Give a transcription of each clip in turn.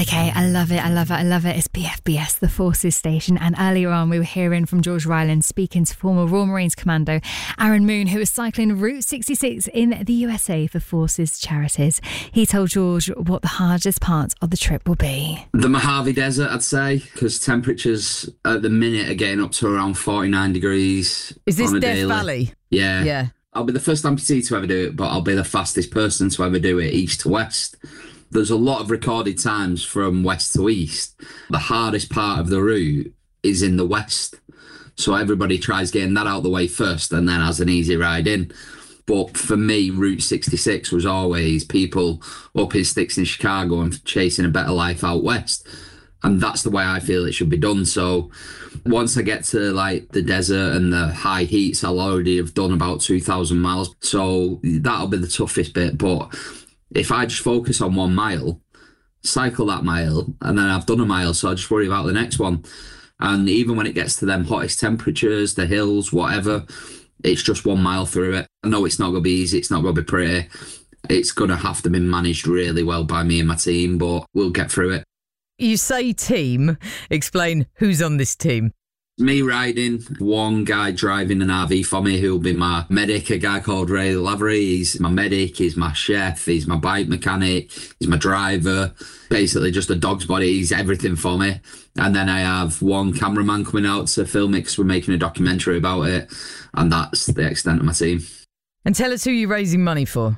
Okay, I love it. It's BFBS, the Forces station. And earlier on, we were hearing from George Ryland speaking to former Royal Marines Commando Aaron Moon, who was cycling Route 66 in the USA for Forces charities. He told George what the hardest part of the trip will be. The Mojave Desert, I'd say, because temperatures at the minute are getting up to around 49 degrees. Is this Death daily. Valley? Yeah. I'll be the first amputee to ever do it, but I'll be the fastest person to ever do it east to west. There's a lot of recorded times from west to east. The hardest part of the route is in the west. So everybody tries getting that out of the way first and then has an easy ride in. But for me, Route 66 was always people up in sticks in Chicago and chasing a better life out west. And that's the way I feel it should be done. So once I get to like the desert and the high heats, I'll already have done about 2,000 miles. So that'll be the toughest bit. But if I just focus on 1 mile, cycle that mile, and then I've done a mile, so I just worry about the next one. And even when it gets to them hottest temperatures, the hills, whatever, it's just 1 mile through it. I know it's not going to be easy, it's not going to be pretty. It's going to have to be managed really well by me and my team, but we'll get through it. You say team. Explain who's on this team. Me riding, one guy driving an RV for me who'll be my medic, a guy called Ray Lavery. He's my medic, he's my chef, he's my bike mechanic, he's my driver. Basically just a dog's body, he's everything for me. And then I have one cameraman coming out to film it because we're making a documentary about it. And that's the extent of my team. And tell us who you're raising money for.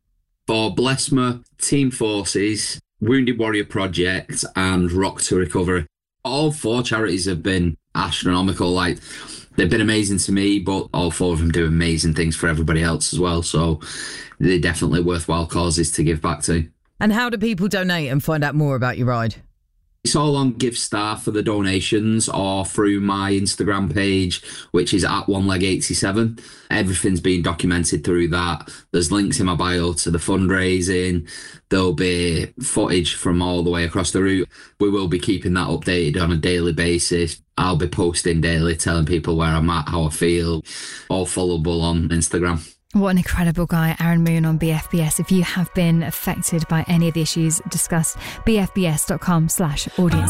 For Blesma, Team Forces, Wounded Warrior Project and Rock to Recovery. All 4 charities have been astronomical. Like, they've been amazing to me, but all 4 of them do amazing things for everybody else as well. So they're definitely worthwhile causes to give back to. And how do people donate and find out more about your ride? It's all on GiveStar for the donations or through my Instagram page, which is at OneLeg87. Everything's been documented through that. There's links in my bio to the fundraising. There'll be footage from all the way across the route. We will be keeping that updated on a daily basis. I'll be posting daily, telling people where I'm at, how I feel, all followable on Instagram. What an incredible guy, Aaron Moon on BFBS. If you have been affected by any of the issues discussed, bfbs.com/audience.